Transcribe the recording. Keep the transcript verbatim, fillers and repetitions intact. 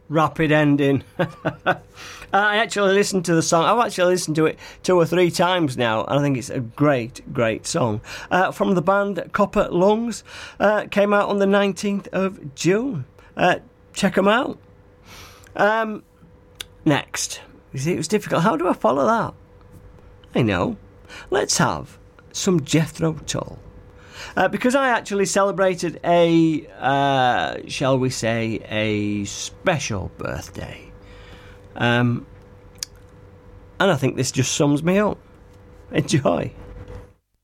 rapid ending. I actually listened to the song. I've actually listened to it two or three times now, and I think it's a great, great song. Uh, from the band Copper Lungs, uh, came out on the nineteenth of June. Uh, check them out. Um, next. You see, it was difficult. How do I follow that? I know. Let's have some Jethro Tull. Uh, because I actually celebrated a, uh, shall we say, a special birthday. Um, and I think this just sums me up. Enjoy.